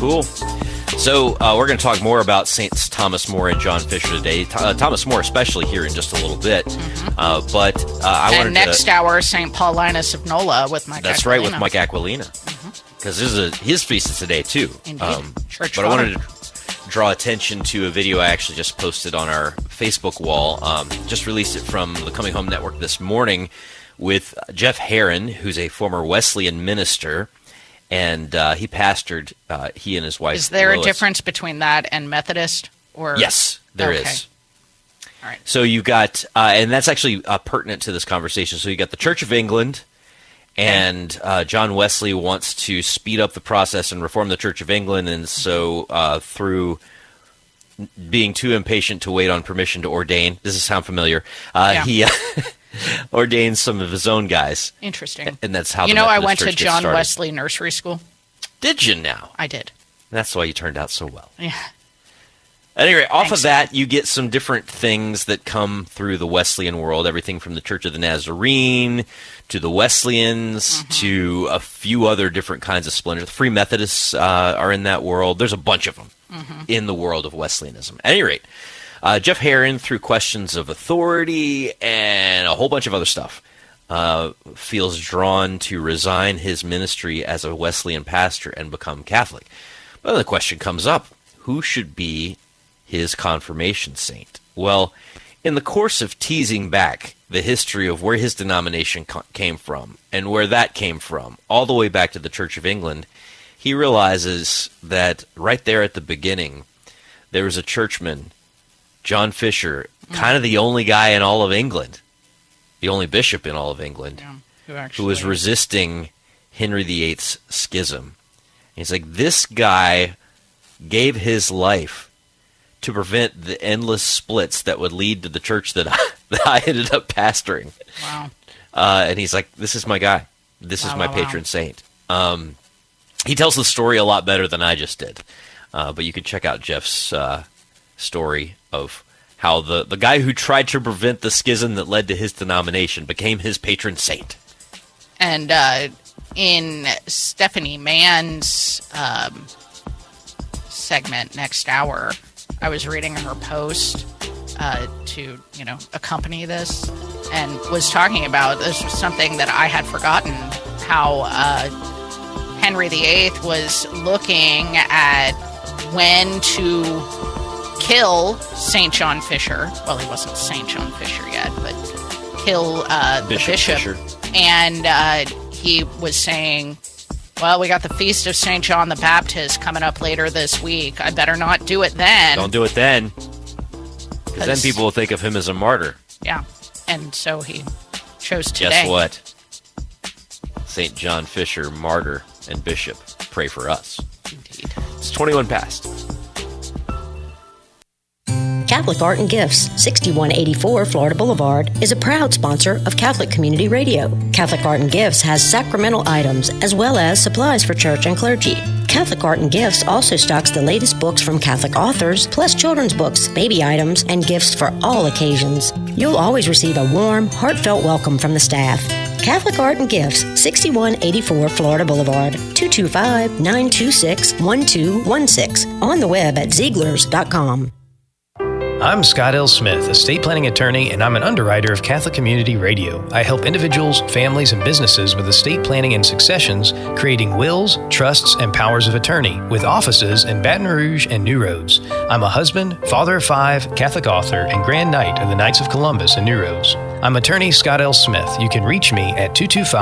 Cool. So we're going to talk more about Saints Thomas More and John Fisher today. Thomas More especially here in just a little bit. But I wanted next hour, St. Paulinus of Nola with Mike Aquilina. That's right, with Mike Aquilina. Because his feast is today, too. Indeed. Church but I wanted to draw attention to a video I actually just posted on our Facebook wall. Just released it from the Coming Home Network this morning with Jeff Herron, who's a former Wesleyan minister. And he pastored, he and his wife. Is there Lois. a difference between that and Methodist? Or Yes, there is. All right. So you got, and that's actually pertinent to this conversation. So you got the Church of England, and John Wesley wants to speed up the process and reform the Church of England. And so through being too impatient to wait on permission to ordain, does this sound familiar? He ordained some of his own guys. Interesting. And that's how I went to John started. Wesley Nursery School. Did you now? I did. That's why you turned out so well. Yeah. Anyway, off of that, you get some different things that come through the Wesleyan world, everything from the Church of the Nazarene to the Wesleyans to a few other different kinds of splinters. The Free Methodists are in that world. There's a bunch of them in the world of Wesleyanism. At any rate, Jeff Herron, through questions of authority and a whole bunch of other stuff, feels drawn to resign his ministry as a Wesleyan pastor and become Catholic. But then the question comes up, who should be his confirmation saint? Well, in the course of teasing back the history of where his denomination came from and where that came from, all the way back to the Church of England, he realizes that right there at the beginning, there was a churchman, John Fisher, kind of the only guy in all of England, the only bishop in all of England, who was resisting Henry VIII's schism. And he's like, this guy gave his life to prevent the endless splits that would lead to the church that I ended up pastoring. Wow. And he's like, this is my guy. This is my patron saint. He tells the story a lot better than I just did. But you can check out Jeff's story of how the guy who tried to prevent the schism that led to his denomination became his patron saint. And in Stephanie Mann's segment next hour, I was reading her post to accompany this, and was talking about this was something that I had forgotten, how Henry VIII was looking at when to kill St. John Fisher. Well, he wasn't St. John Fisher yet, but kill the bishop. Fisher. And he was saying, well, we got the Feast of St. John the Baptist coming up later this week. I better not do it then. Don't do it then. Because then people will think of him as a martyr. Yeah. And so he chose today. Guess what? St. John Fisher, martyr and bishop, pray for us. Indeed. It's 21 past. Catholic Art and Gifts, 6184 Florida Boulevard, is a proud sponsor of Catholic Community Radio. Catholic Art and Gifts has sacramental items as well as supplies for church and clergy. Catholic Art and Gifts also stocks the latest books from Catholic authors, plus children's books, baby items, and gifts for all occasions. You'll always receive a warm, heartfelt welcome from the staff. Catholic Art and Gifts, 6184 Florida Boulevard, 225-926-1216. On the web at Zieglers.com. I'm Scott L. Smith, estate planning attorney, and I'm an underwriter of Catholic Community Radio. I help individuals, families, and businesses with estate planning and successions, creating wills, trusts, and powers of attorney, with offices in Baton Rouge and New Roads. I'm a husband, father of 5, Catholic author, and Grand Knight of the Knights of Columbus in New Roads. I'm attorney Scott L. Smith. You can reach me at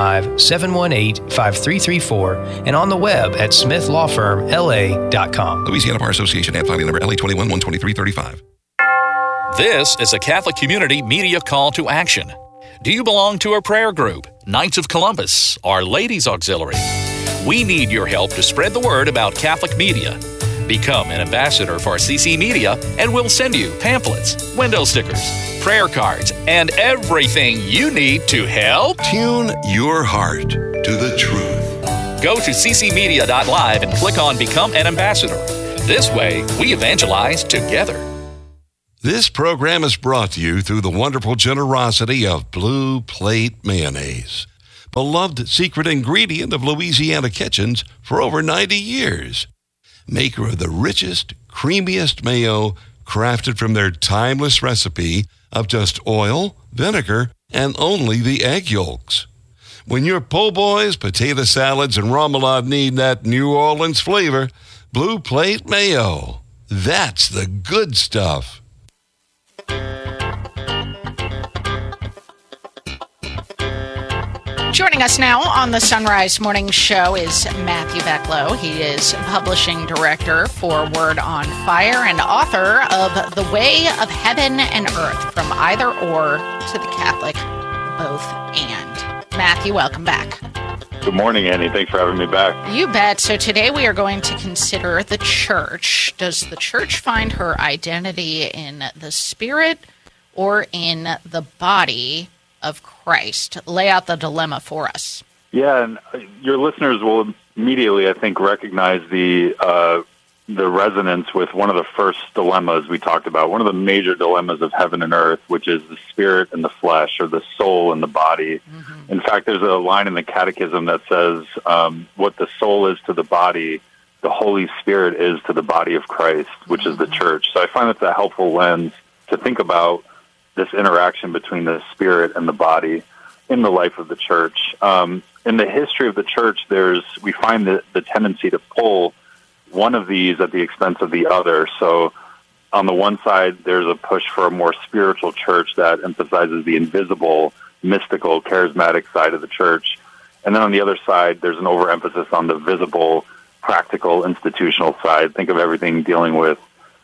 225-718-5334 and on the web at SmithLawFirmLA.com. Louisiana Bar Association, ad filing number LA21-12335. This is a Catholic Community Media call to action. Do you belong to a prayer group, Knights of Columbus, or Ladies Auxiliary? We need your help to spread the word about Catholic media. Become an ambassador for CC Media, and we'll send you pamphlets, window stickers, prayer cards, and everything you need to help. Tune your heart to the truth. Go to ccmedia.live and click on Become an Ambassador. This way, we evangelize together. This program is brought to you through the wonderful generosity of Blue Plate Mayonnaise, beloved secret ingredient of Louisiana kitchens for over 90 years. maker of the richest, creamiest mayo crafted from their timeless recipe of just oil, vinegar, and only the egg yolks. When your po' boys, potato salads, and remoulade need that New Orleans flavor, Blue Plate Mayo. That's the good stuff. Joining us now on the Sunrise Morning Show is Matthew Becklow. He is publishing director for Word on Fire and author of The Way of Heaven and Earth, From Either Or to the Catholic Both And. Matthew, welcome back. Good morning, Annie. Thanks for having me back. You bet. So today we are going to consider the church. Does the church find her identity in the spirit or in the body of Christ? Lay out the dilemma for us. Yeah, and your listeners will immediately, I think, recognize the resonance with one of the first dilemmas we talked about, one of the major dilemmas of heaven and earth, which is the spirit and the flesh, or the soul and the body. Mm-hmm. In fact, there's a line in the Catechism that says, what the soul is to the body, the Holy Spirit is to the body of Christ, which is the church. So I find that's a helpful lens to think about this interaction between the spirit and the body in the life of the church. In the history of the church, we find the tendency to pull one of these at the expense of the other. So on the one side, there's a push for a more spiritual church that emphasizes the invisible, mystical, charismatic side of the church. And then on the other side, there's an overemphasis on the visible, practical, institutional side. Think of everything dealing with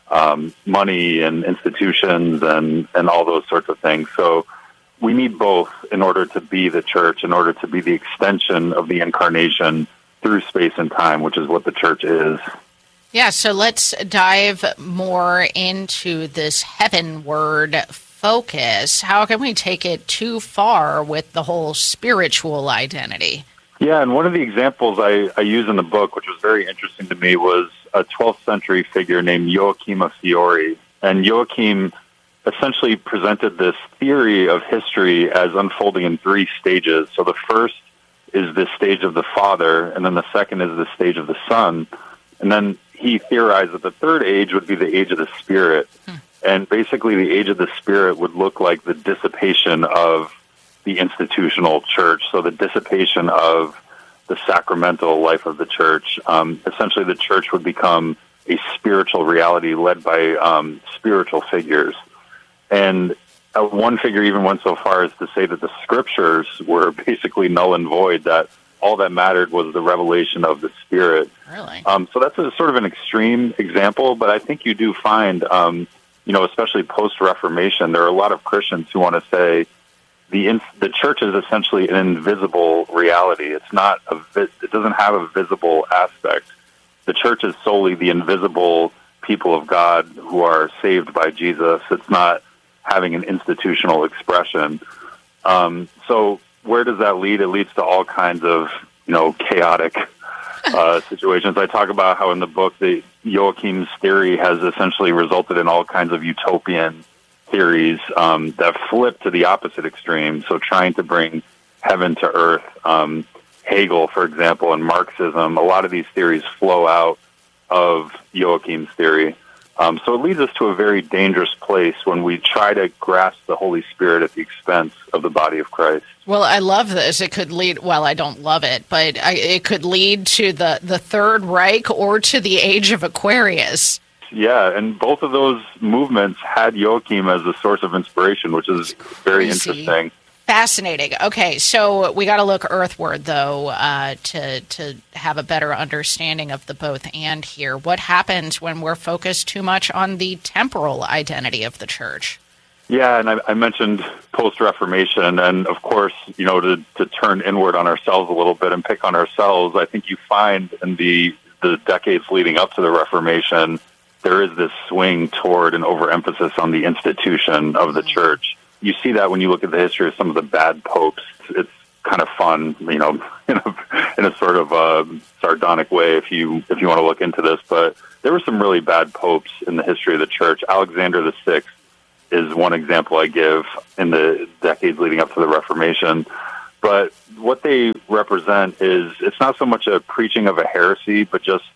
money and institutions and all those sorts of things. So we need both in order to be the church, in order to be the extension of the incarnation through space and time, which is what the church is. Yeah, so let's dive more into this heavenward focus. How can we take it too far with the whole spiritual identity? Yeah, and one of the examples I use in the book, which was very interesting to me, was a 12th century figure named Joachim of Fiore. And Joachim essentially presented this theory of history as unfolding in three stages. So the first is the stage of the Father, and then the second is the stage of the Son. And then he theorized that the third age would be the age of the Spirit. And basically the age of the Spirit would look like the dissipation of the institutional church, so the dissipation of the sacramental life of the church. Essentially, the church would become a spiritual reality led by spiritual figures. And one figure even went so far as to say that the scriptures were basically null and void, that all that mattered was the revelation of the Spirit. Really? So that's a sort of an extreme example, but I think you do find, especially post-Reformation, there are a lot of Christians who want to say the church is essentially an invisible reality. It's not it doesn't have a visible aspect. The church is solely the invisible people of God who are saved by Jesus. It's not having an institutional expression. So where does that lead? It leads to all kinds of, chaotic situations. I talk about how in the book, Joachim's theory has essentially resulted in all kinds of utopian theories that flip to the opposite extreme. So trying to bring heaven to earth. Hegel, for example, and Marxism, a lot of these theories flow out of Joachim's theory. So it leads us to a very dangerous place when we try to grasp the Holy Spirit at the expense of the body of Christ. Well, I love this. It could lead, well, I don't love it, but it could lead to the Third Reich or to the Age of Aquarius. Yeah, and both of those movements had Joachim as a source of inspiration, which is very interesting. Fascinating. Okay, so we got to look earthward, though, to have a better understanding of the both and here. What happens when we're focused too much on the temporal identity of the church? Yeah, and I mentioned post-Reformation, and of course, to turn inward on ourselves a little bit and pick on ourselves, I think you find in the decades leading up to the Reformation, there is this swing toward an overemphasis on the institution of the church. You see that when you look at the history of some of the bad popes. It's kind of fun, in a sort of sardonic way if you want to look into this. But there were some really bad popes in the history of the church. Alexander VI is one example I give in the decades leading up to the Reformation. But what they represent is, it's not so much a preaching of a heresy, but just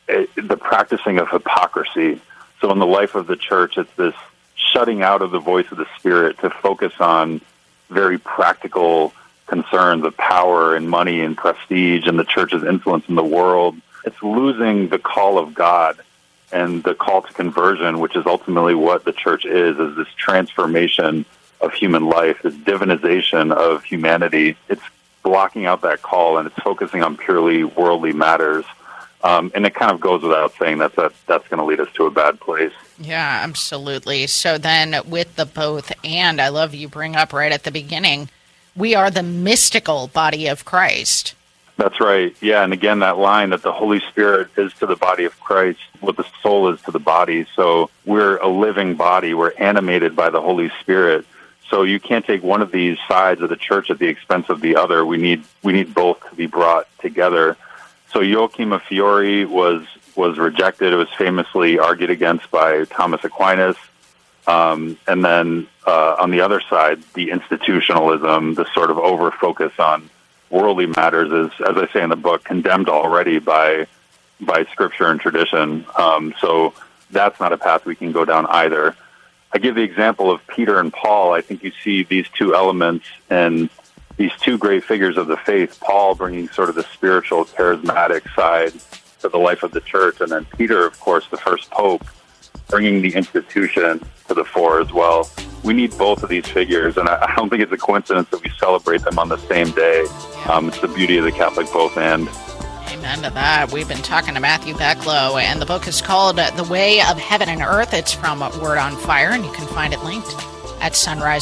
the practicing of hypocrisy. So in the life of the church, it's this shutting out of the voice of the Spirit to focus on very practical concerns of power and money and prestige and the church's influence in the world. It's losing the call of God and the call to conversion, which is ultimately what the church is this transformation of human life, this divinization of humanity. It's blocking out that call, and it's focusing on purely worldly matters. And it kind of goes without saying that's going to lead us to a bad place. Yeah, absolutely. So then with the both and, I love you bring up right at the beginning, we are the mystical body of Christ. That's right. Yeah, and again, that line that the Holy Spirit is to the body of Christ what the soul is to the body. So we're a living body. We're animated by the Holy Spirit. So you can't take one of these sides of the church at the expense of the other. We need both to be brought together. So Joachim of Fiore was rejected. It was famously argued against by Thomas Aquinas. And then on the other side, the institutionalism, the sort of over-focus on worldly matters is, as I say in the book, condemned already by Scripture and tradition. So that's not a path we can go down either. I give the example of Peter and Paul. I think you see these two elements in these two great figures of the faith, Paul bringing sort of the spiritual, charismatic side to the life of the church, and then Peter, of course, the first pope, bringing the institution to the fore as well. We need both of these figures, and I don't think it's a coincidence that we celebrate them on the same day. It's the beauty of the Catholic both and. Amen to that. We've been talking to Matthew Becklow, and the book is called The Way of Heaven and Earth. It's from Word on Fire, and you can find it linked at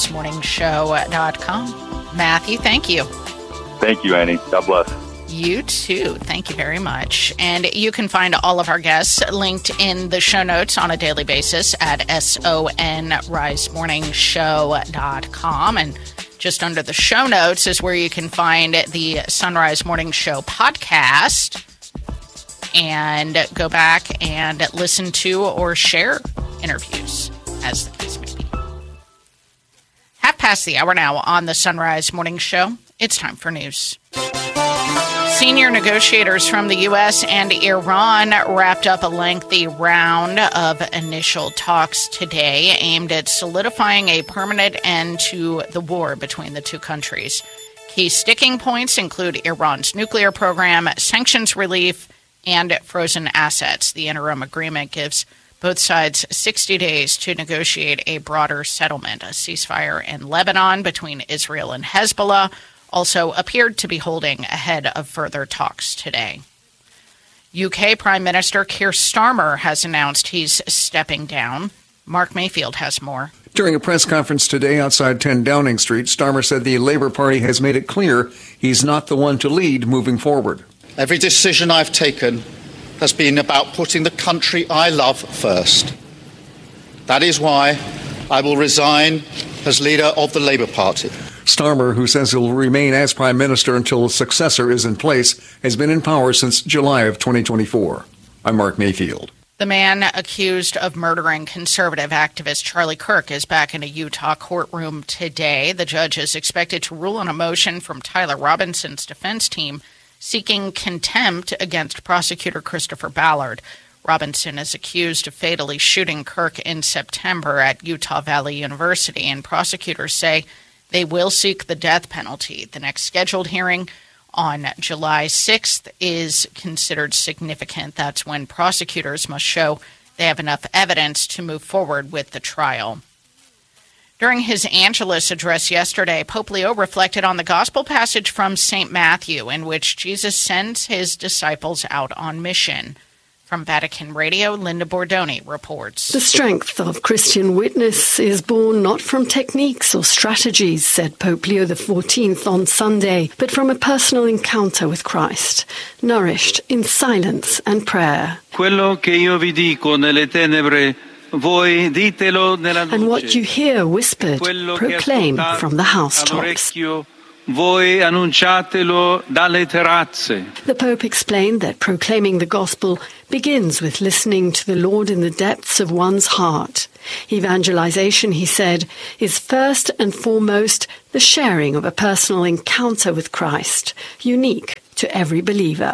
sunrisemorningshow.com. Matthew, thank you. Thank you, Annie. God bless. You too. Thank you very much. And you can find all of our guests linked in the show notes on a daily basis at sonrisemorningshow.com. And just under the show notes is where you can find the Sunrise Morning Show podcast and go back and listen to or share interviews, as the case may be. Half past the hour now on the Sunrise Morning Show. It's time for news. Senior negotiators from the U.S. and Iran wrapped up a lengthy round of initial talks today aimed at solidifying a permanent end to the war between the two countries. Key sticking points include Iran's nuclear program, sanctions relief, and frozen assets. The interim agreement gives both sides 60 days to negotiate a broader settlement. A ceasefire in Lebanon between Israel and Hezbollah also appeared to be holding ahead of further talks today. UK Prime Minister Keir Starmer has announced he's stepping down. Mark Mayfield has more. During a press conference today outside 10 Downing Street, Starmer said the Labour Party has made it clear he's not the one to lead moving forward. Every decision I've taken has been about putting the country I love first. That is why I will resign as leader of the Labour Party. Starmer, who says he'll remain as Prime Minister until a successor is in place, has been in power since July of 2024. I'm Mark Mayfield. The man accused of murdering conservative activist Charlie Kirk is back in a Utah courtroom today. The judge is expected to rule on a motion from Tyler Robinson's defense team seeking contempt against prosecutor Christopher Ballard. Robinson is accused of fatally shooting Kirk in September at Utah Valley University, and prosecutors say they will seek the death penalty. The next scheduled hearing on July 6th is considered significant. That's when prosecutors must show they have enough evidence to move forward with the trial. During his Angelus address yesterday, Pope Leo reflected on the gospel passage from St. Matthew in which Jesus sends his disciples out on mission. From Vatican Radio, Linda Bordoni reports. The strength of Christian witness is born not from techniques or strategies, said Pope Leo XIV on Sunday, but from a personal encounter with Christ, nourished in silence and prayer. Quello che io vi dico nelle tenebre, voi ditelo nella luce. And what you hear whispered, proclaim from the housetops. Voi annunciatelo dalle terrazze. The Pope explained that proclaiming the gospel begins with listening to the Lord in the depths of one's heart. Evangelization, he said, is first and foremost the sharing of a personal encounter with Christ, unique to every believer.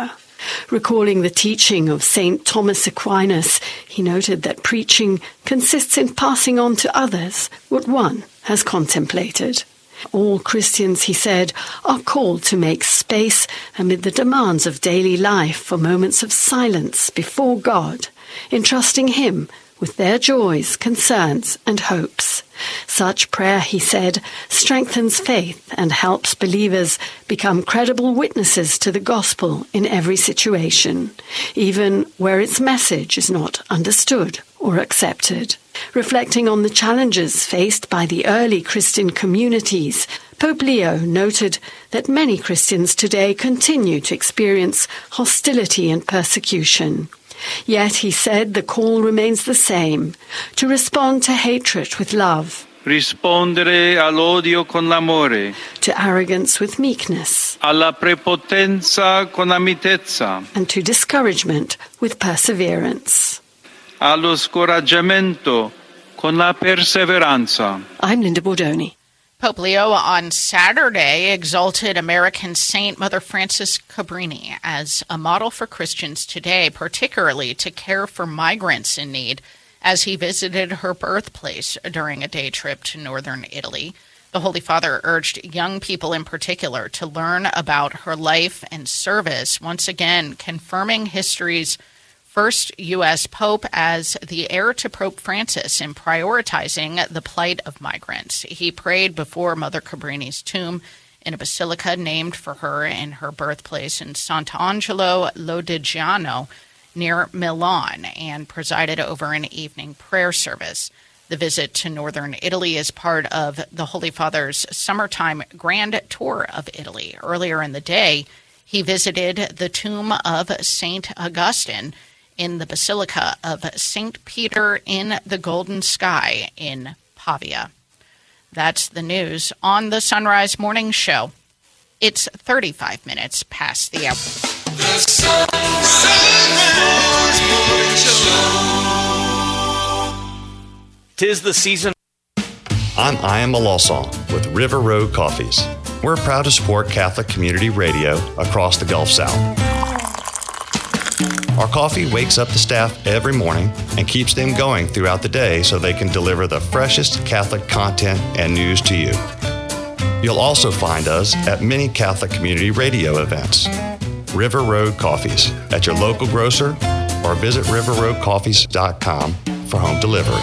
Recalling the teaching of St. Thomas Aquinas, he noted that preaching consists in passing on to others what one has contemplated. All Christians, he said, are called to make space amid the demands of daily life for moments of silence before God, entrusting Him with their joys, concerns, and hopes. Such prayer, he said, strengthens faith and helps believers become credible witnesses to the gospel in every situation, even where its message is not understood or accepted. Reflecting on the challenges faced by the early Christian communities, Pope Leo noted that many Christians today continue to experience hostility and persecution. Yet, he said, the call remains the same, to respond to hatred with love, rispondere all'odio con l'amore, to arrogance with meekness, alla prepotenza con la mitezza, and to discouragement with perseverance. allo scoraggiamento con la perseveranza. I'm Linda Bordoni. Pope Leo on Saturday exalted American Saint Mother Frances Cabrini as a model for Christians today, particularly to care for migrants in need, as he visited her birthplace during a day trip to northern Italy. The Holy Father urged young people in particular to learn about her life and service, once again confirming history's first U.S. Pope as the heir to Pope Francis in prioritizing the plight of migrants. He prayed before Mother Cabrini's tomb in a basilica named for her in her birthplace in Sant'Angelo Lodigiano near Milan and presided over an evening prayer service. The visit to northern Italy is part of the Holy Father's summertime grand tour of Italy. Earlier in the day, he visited the tomb of St. Augustine in the Basilica of St. Peter in the Golden Sky in Pavia. That's the news on the Sunrise Morning Show. It's 35 minutes past the hour. The Sunrise Morning Show. 'Tis the season. I'm Ian Malosson with River Road Coffees. We're proud to support Catholic Community Radio across the Gulf South. Our coffee wakes up the staff every morning and keeps them going throughout the day so they can deliver the freshest Catholic content and news to you. You'll also find us at many Catholic Community Radio events. River Road Coffees at your local grocer or visit riverroadcoffees.com for home delivery.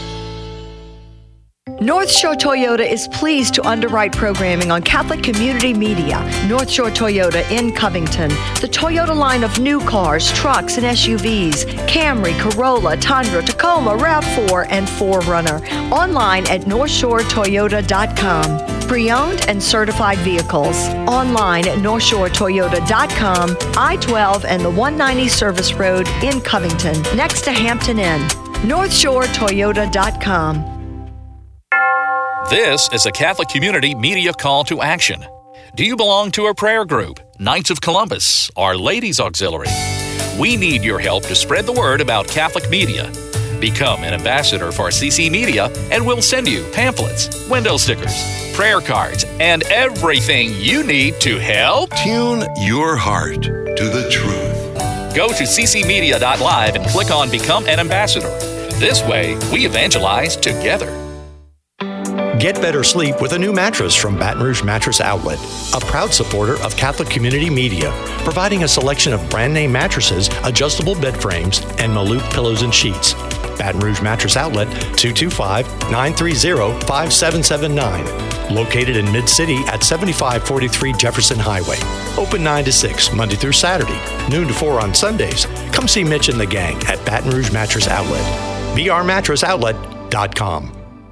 North Shore Toyota is pleased to underwrite programming on Catholic Community Media. North Shore Toyota in Covington. The Toyota line of new cars, trucks, and SUVs. Camry, Corolla, Tundra, Tacoma, RAV4, and 4Runner. Online at NorthshoreToyota.com. Pre-owned and certified vehicles. Online at NorthshoreToyota.com. I-12 and the 190 Service Road in Covington, next to Hampton Inn. NorthshoreToyota.com. This is a Catholic Community Media Call to Action. Do you belong to a prayer group, Knights of Columbus, or Ladies Auxiliary? We need your help to spread the word about Catholic media. Become an ambassador for CC Media, and we'll send you pamphlets, window stickers, prayer cards, and everything you need to help tune your heart to the truth. Go to ccmedia.live and click on Become an Ambassador. This way, we evangelize together. Get better sleep with a new mattress from Baton Rouge Mattress Outlet, a proud supporter of Catholic Community Media, providing a selection of brand name mattresses, adjustable bed frames, and Malouf pillows and sheets. Baton Rouge Mattress Outlet, 225-930-5779. Located in Mid-City at 7543 Jefferson Highway. Open 9 to 6, Monday through Saturday, noon to 4 on Sundays. Come see Mitch and the gang at Baton Rouge Mattress Outlet. brmattressaoutlet.com.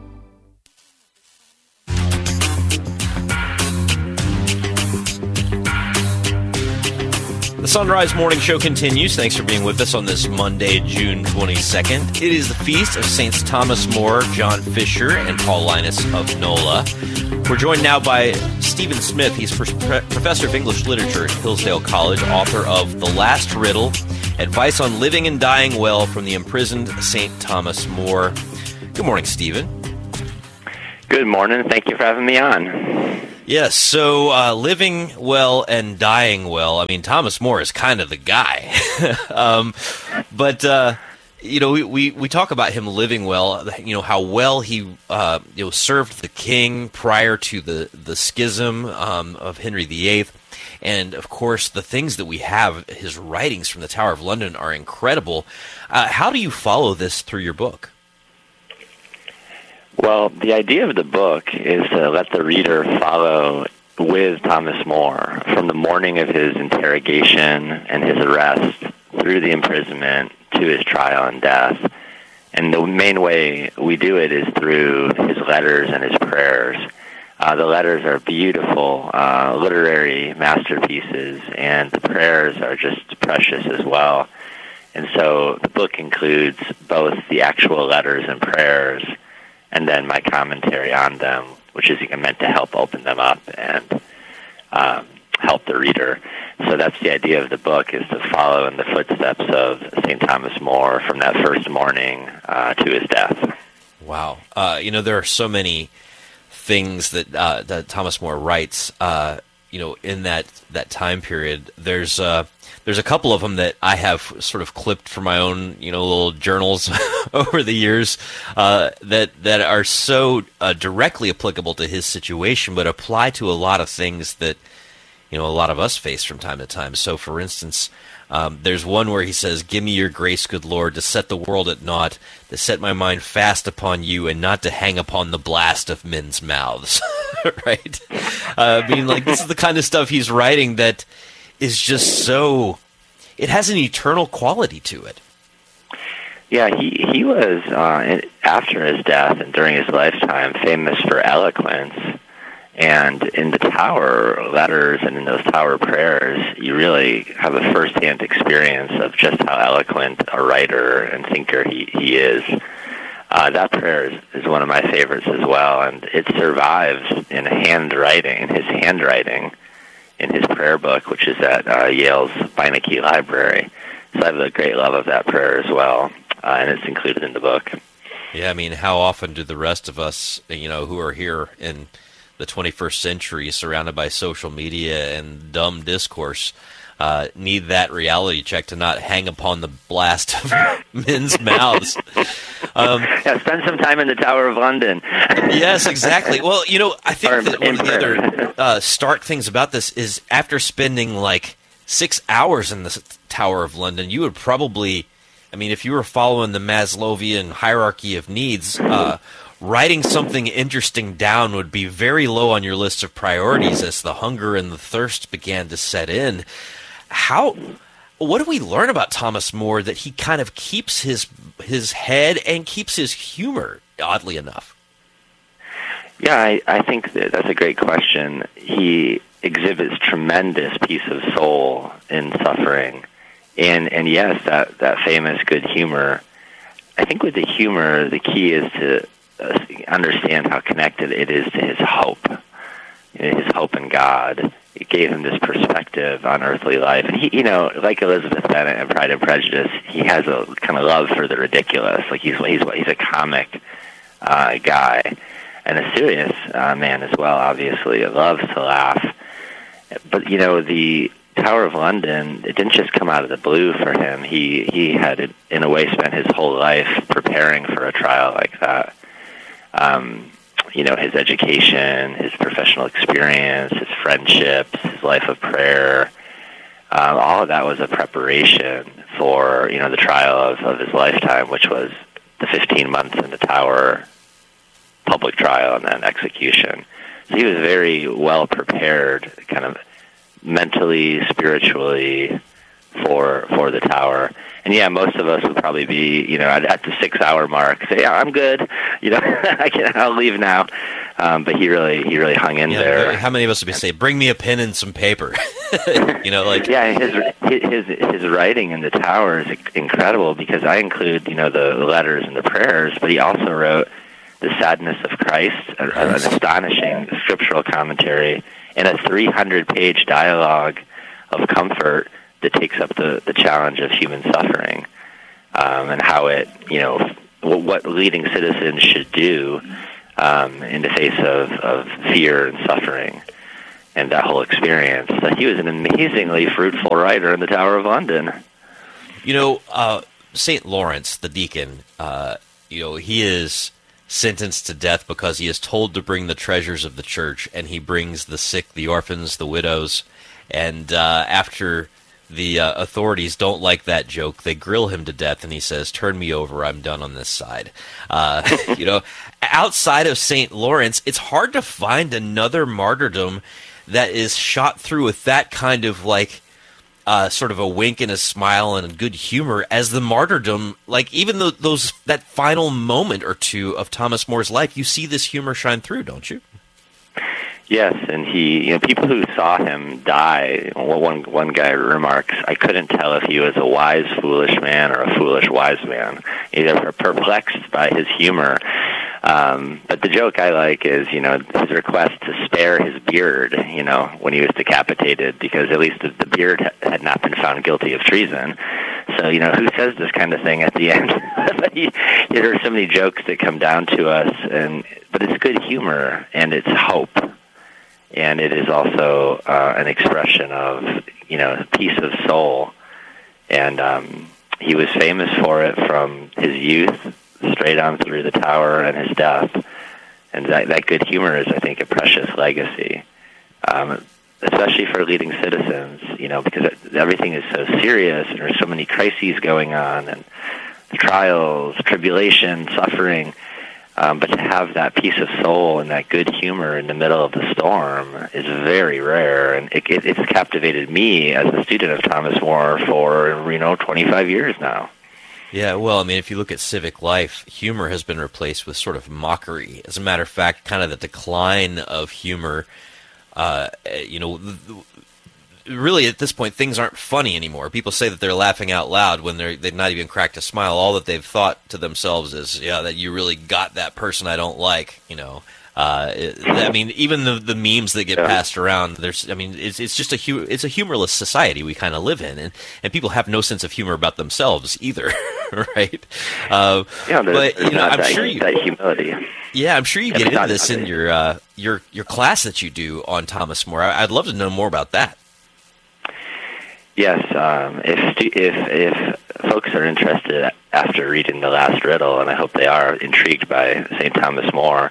The Sunrise Morning Show continues. Thanks for being with us on this Monday, June 22nd. It is the feast of Saints Thomas More, John Fisher, and Paul Linus of NOLA. We're joined now by Stephen Smith. He's professor of English literature at Hillsdale College, author of The Last Riddle, Advice on Living and Dying Well from the Imprisoned St. Thomas More. Good morning, Stephen. Good morning. Thank you for having me on. Yes, so living well and dying well. I mean, Thomas More is kind of the guy. But we talk about him living well, how well he served the king prior to the schism of Henry VIII. And, of course, the things that we have, his writings from the Tower of London are incredible. How do you follow this through your book? Well, the idea of the book is to let the reader follow with Thomas More from the morning of his interrogation and his arrest through the imprisonment to his trial and death. And the main way we do it is through his letters and his prayers. The letters are beautiful literary masterpieces, and the prayers are just precious as well. And so the book includes both the actual letters and prayers and then my commentary on them, which is meant to help open them up and help the reader. So that's the idea of the book, is to follow in the footsteps of St. Thomas More from that first morning to his death. Wow. There are so many things that Thomas More writes, in that time period. There's a couple of them that I have sort of clipped from my own, little journals over the years that are so directly applicable to his situation, but apply to a lot of things that, a lot of us face from time to time. So, for instance, there's one where he says, "Give me your grace, good Lord, to set the world at naught, to set my mind fast upon you, and not to hang upon the blast of men's mouths." Right? This is the kind of stuff he's writing that is just so, it has an eternal quality to it. Yeah, he was, after his death and during his lifetime, famous for eloquence. And in the Tower letters and in those Tower prayers, you really have a first-hand experience of just how eloquent a writer and thinker he is. That prayer is one of my favorites as well, and it survives in his handwriting, in his prayer book, which is at Yale's Beinecke Library. So I have a great love of that prayer as well, and it's included in the book. Yeah, how often do the rest of us, who are here in the 21st century, surrounded by social media and dumb discourse, need that reality check to not hang upon the blast of men's mouths. Spend some time in the Tower of London. Yes, exactly. Well, I think that one of the other stark things about this is after spending 6 hours in the Tower of London, you would probably, if you were following the Maslowian hierarchy of needs, writing something interesting down would be very low on your list of priorities as the hunger and the thirst began to set in. What do we learn about Thomas More that he kind of keeps his head and keeps his humor, oddly enough? Yeah, I think that's a great question. He exhibits tremendous peace of soul in suffering. And yes, that famous good humor. I think with the humor, the key is to understand how connected it is to his hope in God. It gave him this perspective on earthly life. And he, like Elizabeth Bennet in Pride and Prejudice, he has a kind of love for the ridiculous. He's a comic guy, and a serious man as well, obviously. Loves to laugh. But, the Tower of London, it didn't just come out of the blue for him. He had, in a way, spent his whole life preparing for a trial like that. His education, his professional experience, his friendships, his life of prayer, all of that was a preparation for, the trial of his lifetime, which was the 15 months in the Tower, public trial, and then execution. So he was very well prepared, kind of mentally, spiritually, for the Tower. And yeah, most of us would probably be, at the 6 hour mark, say, "Yeah, I'm good. I'll leave now." But he really hung in there. How many of us would say, "Bring me a pen and some paper"? Yeah, his writing in the Tower is incredible, because I include, the letters and the prayers, but he also wrote The Sadness of Christ, an astonishing scriptural commentary, and a 300-page dialogue of comfort that takes up the challenge of human suffering, and how it, what leading citizens should do in the face of fear and suffering. and that whole experience. So he was an amazingly fruitful writer in the Tower of London. St. Lawrence, the deacon, he is sentenced to death because he is told to bring the treasures of the church, and he brings the sick, the orphans, the widows, and after the authorities don't like that joke, they grill him to death, and he says, "Turn me over, I'm done on this side." Outside of St. Lawrence, it's hard to find another martyrdom that is shot through with that kind of sort of a wink and a smile and a good humor as the martyrdom. Even though that final moment or two of Thomas More's life, you see this humor shine through, don't you? Yes, and he, people who saw him die, one guy remarks, "I couldn't tell if he was a wise, foolish man or a foolish, wise man." They were perplexed by his humor. But the joke I like is, his request to spare his beard, when he was decapitated, because at least the beard had not been found guilty of treason. So, who says this kind of thing at the end? There are so many jokes that come down to us, but it's good humor, and it's hope. And it is also an expression of, a piece of soul. And he was famous for it from his youth straight on through the Tower and his death. And that good humor is, I think, a precious legacy, especially for leading citizens, because everything is so serious and there's so many crises going on and trials, tribulation, suffering. But to have that piece of soul and that good humor in the middle of the storm is very rare, and it's captivated me as a student of Thomas More for 25 years now. Yeah, well, if you look at civic life, humor has been replaced with sort of mockery. As a matter of fact, kind of the decline of humor, really at this point, things aren't funny anymore. People say that they're laughing out loud when they've not even cracked a smile. All that they've thought to themselves is, that you really got that person I don't like, even the memes that get passed around, it's just it's a humorless society we kind of live in, and people have no sense of humor about themselves either, right? But I'm sure that humility. Yeah, I'm sure you get into this in your class that you do on Thomas More. I'd love to know more about that. Yes, if folks are interested after reading The Last Riddle, and I hope they are intrigued by St. Thomas More,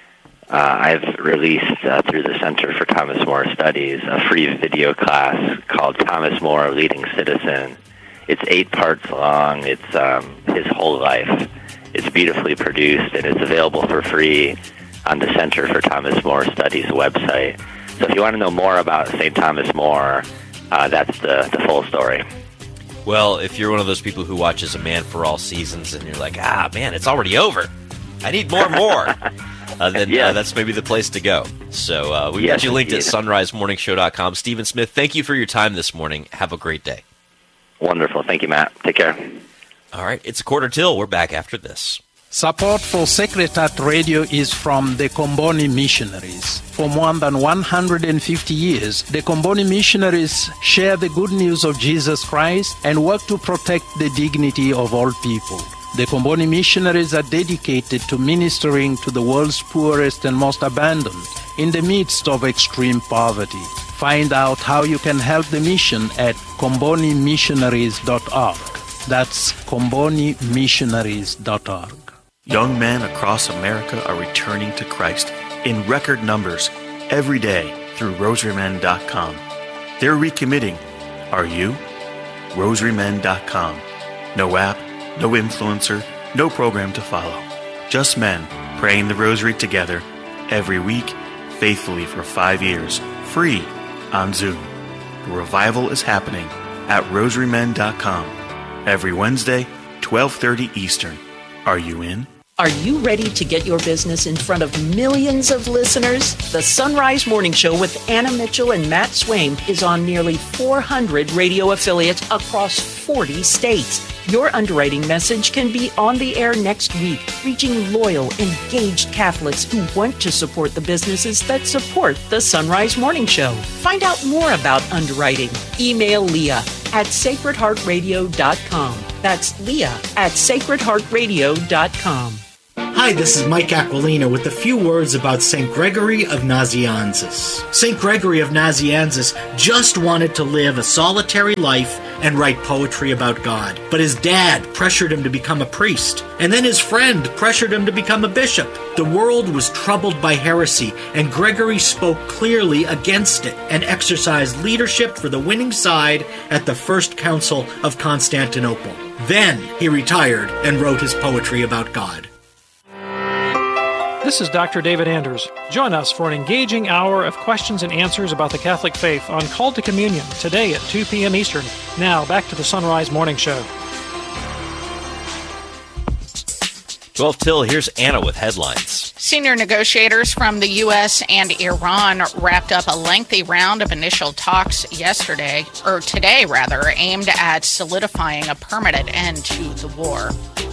I've released through the Center for Thomas More Studies a free video class called Thomas More, Leading Citizen. It's 8 parts long. It's his whole life. It's beautifully produced, and it's available for free on the Center for Thomas More Studies website. So if you want to know more about St. Thomas More, that's the full story. Well, if you're one of those people who watches A Man for All Seasons and you're like, man, it's already over, I need more, then that's maybe the place to go. So we've got you linked at sunrisemorningshow.com. Stephen Smith, thank you for your time this morning. Have a great day. Wonderful. Thank you, Matt. Take care. All right, it's 1:45. We're back after this. Support for Sacred Heart Radio is from the Comboni Missionaries. For more than 150 years, the Comboni Missionaries share the good news of Jesus Christ and work to protect the dignity of all people. The Comboni Missionaries are dedicated to ministering to the world's poorest and most abandoned in the midst of extreme poverty. Find out how you can help the mission at combonimissionaries.org. That's combonimissionaries.org. Young men across America are returning to Christ in record numbers every day through rosarymen.com. They're recommitting. Are you? rosarymen.com. No app, no influencer, no program to follow. Just men praying the rosary together every week, faithfully for 5 years, free on Zoom. The revival is happening at rosarymen.com every Wednesday, 12:30 Eastern. Are you in? Are you ready to get your business in front of millions of listeners? The Sunrise Morning Show with Anna Mitchell and Matt Swain is on nearly 400 radio affiliates across 40 states. Your underwriting message can be on the air next week, reaching loyal, engaged Catholics who want to support the businesses that support the Sunrise Morning Show. Find out more about underwriting. Email Leah at sacredheartradio.com. That's Leah at sacredheartradio.com. Hi, this is Mike Aquilina with a few words about St. Gregory of Nazianzus. St. Gregory of Nazianzus just wanted to live a solitary life and write poetry about God. But his dad pressured him to become a priest, and then his friend pressured him to become a bishop. The world was troubled by heresy, and Gregory spoke clearly against it and exercised leadership for the winning side at the First Council of Constantinople. Then he retired and wrote his poetry about God. This is Dr. David Anders. Join us for an engaging hour of questions and answers about the Catholic faith on Call to Communion today at 2 p.m. Eastern. Now, back to the Sunrise Morning Show. 12 till, here's Anna with headlines. Senior negotiators from the U.S. and Iran wrapped up a lengthy round of initial talks today, aimed at solidifying a permanent end to the war.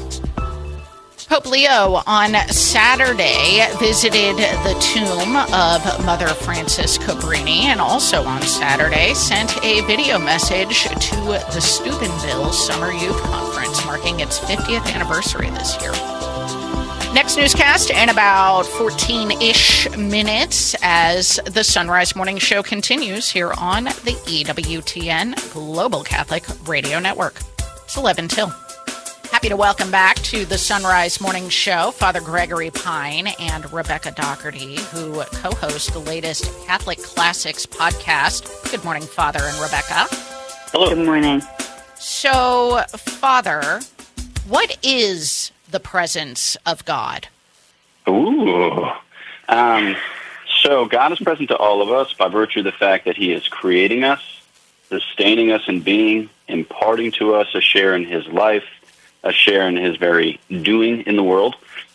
Pope Leo on Saturday visited the tomb of Mother Frances Cabrini, and also on Saturday sent a video message to the Steubenville Summer Youth Conference, marking its 50th anniversary this year. Next newscast in about 14-ish minutes as the Sunrise Morning Show continues here on the EWTN Global Catholic Radio Network. It's 11 till. Happy to welcome back to the Sunrise Morning Show Father Gregory Pine and Rebecca Doherty, who co-host the latest Catholic Classics podcast. Good morning, Father and Rebecca. Hello. Good morning. So, Father, what is the presence of God? Ooh. So God is present to all of us by virtue of the fact that he is creating us, sustaining us in being, imparting to us a share in his life, a share in his very doing in the world.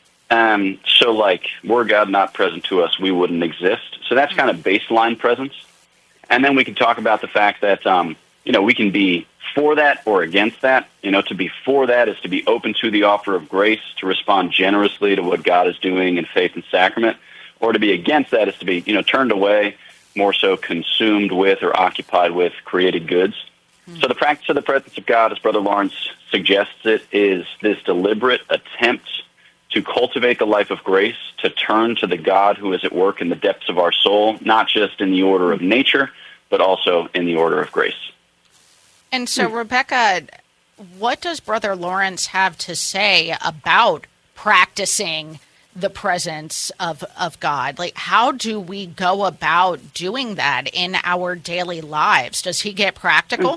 So like, were God not present to us, we wouldn't exist. So that's kind of baseline presence. And then we can talk about the fact that, we can be for that or against that. To be for that is to be open to the offer of grace, to respond generously to what God is doing in faith and sacrament. Or to be against that is to be, turned away, more so consumed with or occupied with created goods. So the practice of the presence of God, as Brother Lawrence suggests it, is this deliberate attempt to cultivate the life of grace, to turn to the God who is at work in the depths of our soul, not just in the order of nature, but also in the order of grace. And so, Rebecca, what does Brother Lawrence have to say about practicing the presence of God? Like, how do we go about doing that in our daily lives? Does he get practical?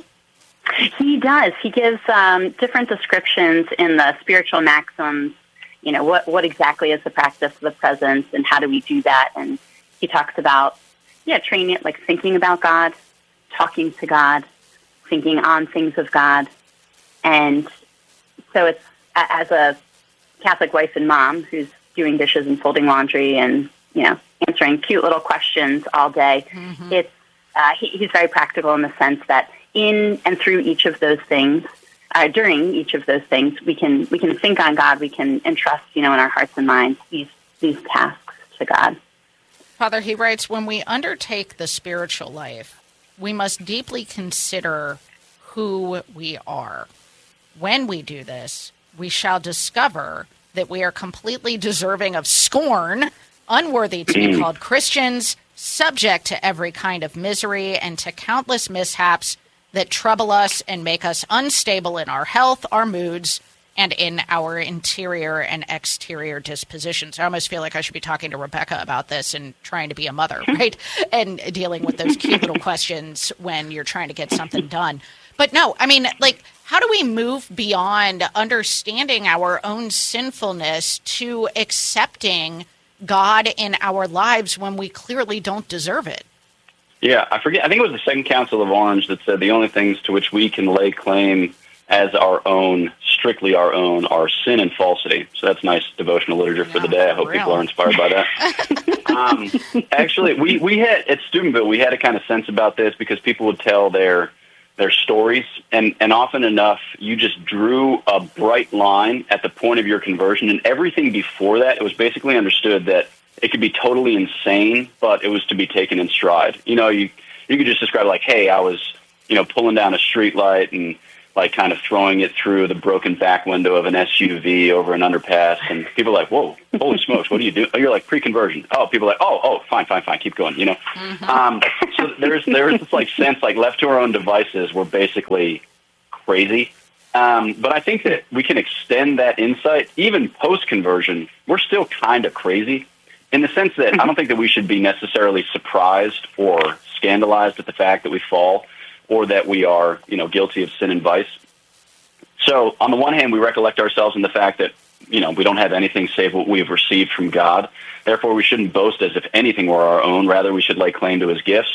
He does. He gives different descriptions in the spiritual maxims, what exactly is the practice of the presence and how do we do that? And he talks about, training it, like thinking about God, talking to God, thinking on things of God. And so it's, as a Catholic wife and mom who's doing dishes and folding laundry and, answering cute little questions all day, it's he's very practical in the sense that in and through each of those things, during each of those things, we can think on God, we can entrust, in our hearts and minds these tasks to God. Father, he writes, when we undertake the spiritual life, we must deeply consider who we are. When we do this, we shall discover that we are completely deserving of scorn, unworthy to be called Christians, subject to every kind of misery and to countless mishaps that trouble us and make us unstable in our health, our moods, and in our interior and exterior dispositions. I almost feel like I should be talking to Rebecca about this and trying to be a mother, right? And dealing with those cute little questions when you're trying to get something done. But no, how do we move beyond understanding our own sinfulness to accepting God in our lives when we clearly don't deserve it? Yeah, I think it was the Second Council of Orange that said the only things to which we can lay claim as our own, strictly our own, are sin and falsity. So that's nice devotional literature for the day. I hope people are inspired by that. Actually, we had, at Steubenville, we had a kind of sense about this because people would tell their stories, and often enough, you just drew a bright line at the point of your conversion, and everything before that, it was basically understood that it could be totally insane, but it was to be taken in stride. You could just describe like, hey, I was, pulling down a street light and like kind of throwing it through the broken back window of an SUV over an underpass, and people are like, whoa, holy smokes, what are you doing? Oh, you're like pre-conversion. Oh, people are like, oh, fine, keep going, you know? So there's this like sense, like left to our own devices, we're basically crazy. But I think that we can extend that insight, even post-conversion, we're still kind of crazy in the sense that I don't think that we should be necessarily surprised or scandalized at the fact that we fall or that we are, you know, guilty of sin and vice. So on the one hand, we recollect ourselves in the fact that, you know, we don't have anything save what we've received from God. Therefore, we shouldn't boast as if anything were our own. Rather, we should lay claim to his gifts.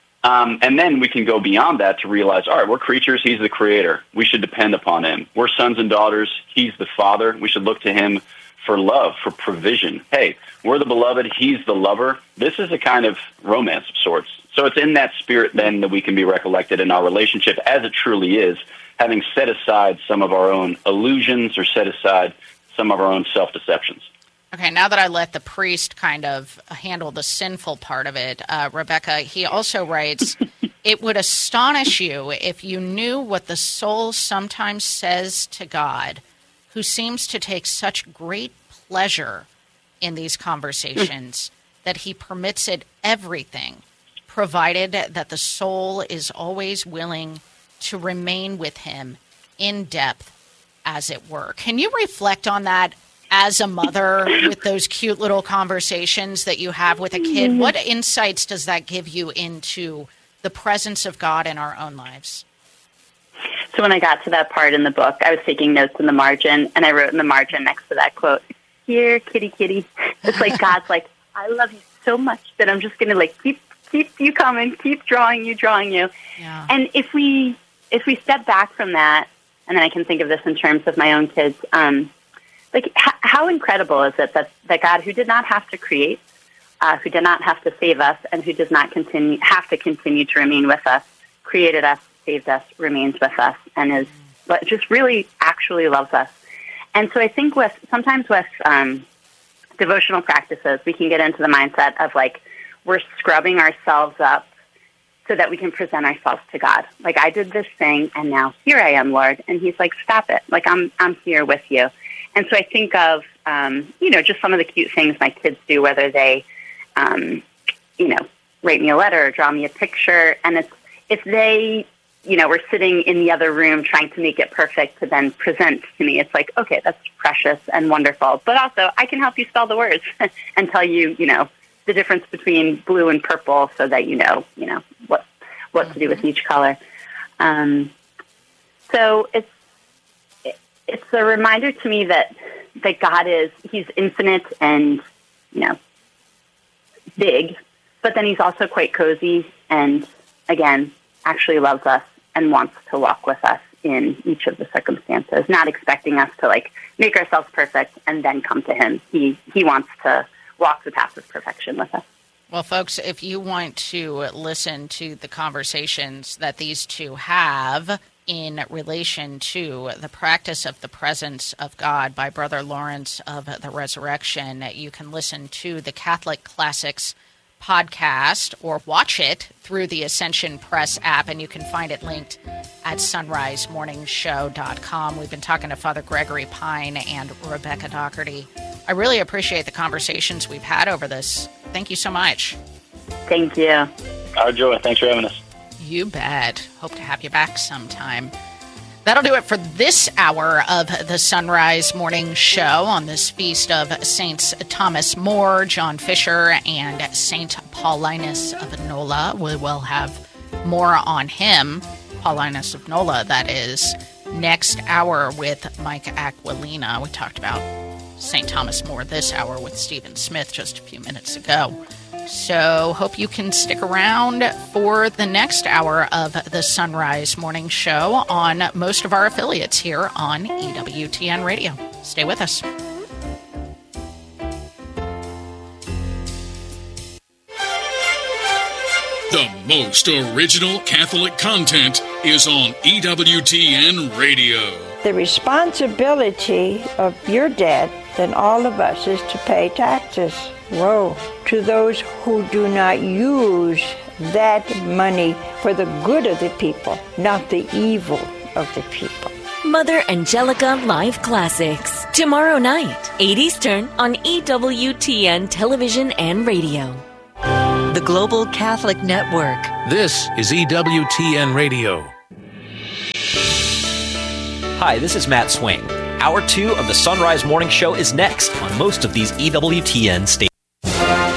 And then we can go beyond that to realize, all right, we're creatures. He's the creator. We should depend upon him. We're sons and daughters. He's the father. We should look to him for love, for provision. Hey, we're the beloved. He's the lover. This is a kind of romance of sorts. So it's in that spirit then that we can be recollected in our relationship as it truly is, having set aside some of our own illusions or set aside some of our own self-deceptions. Okay, now that I let the priest kind of handle the sinful part of it, Rebecca, he also writes, it would astonish you if you knew what the soul sometimes says to God, who seems to take such great pleasure in these conversations that he permits it everything, provided that the soul is always willing to remain with him in depth, as it were. Can you reflect on that as a mother with those cute little conversations that you have with a kid? What insights does that give you into the presence of God in our own lives? So when I got to that part in the book, I was taking notes in the margin, and I wrote in the margin next to that quote, "Here, kitty, kitty." It's like God's like, I love you so much that I'm just going to like keep you coming, keep drawing you. Yeah. And if we step back from that, and then I can think of this in terms of my own kids, like how incredible is it that God, who did not have to create, who did not have to save us, and who does not have to continue to remain with us, created us, saved us, remains with us, and is just really actually loves us. And so I think sometimes with devotional practices, we can get into the mindset of like we're scrubbing ourselves up so that we can present ourselves to God. Like, I did this thing, and now here I am, Lord. And he's like, stop it. Like, I'm here with you. And so I think of, just some of the cute things my kids do, whether they, write me a letter or draw me a picture. And if they, were sitting in the other room trying to make it perfect to then present to me, it's like, okay, that's precious and wonderful. But also, I can help you spell the words and tell you, the difference between blue and purple so that you know what to do with each color. So it's a reminder to me that God he's infinite and, big, but then he's also quite cozy and, again, actually loves us and wants to walk with us in each of the circumstances, not expecting us to, like, make ourselves perfect and then come to him. He wants to walk the path of perfection with us. Well, folks, if you want to listen to the conversations that these two have in relation to the practice of the presence of God by Brother Lawrence of the Resurrection, you can listen to the Catholic Classics podcast or watch it through the Ascension Press app, and you can find it linked at sunrisemorningshow.com. We've been talking to Father Gregory Pine and Rebecca Doherty. I really appreciate the conversations we've had over this. Thank you so much. Thank you. Our joy. Thanks for having us. You bet. Hope to have you back sometime. That'll do it for this hour of the Sunrise Morning Show on this feast of Saints Thomas More, John Fisher, and Saint Paulinus of Nola. We will have more on him, Paulinus of Nola, that is, next hour with Mike Aquilina. We talked about St. Thomas More this hour with Stephen Smith just a few minutes ago. So hope you can stick around for the next hour of the Sunrise Morning Show on most of our affiliates here on EWTN Radio. Stay with us. The most original Catholic content is on EWTN Radio. The responsibility of your debt and all of us is to pay taxes. Woe to those who do not use that money for the good of the people, not the evil of the people. Mother Angelica Live Classics. Tomorrow night, 8 Eastern on EWTN Television and Radio. The Global Catholic Network. This is EWTN Radio. Hi, this is Matt Swain. Hour 2 of the Sunrise Morning Show is next on most of these EWTN stations.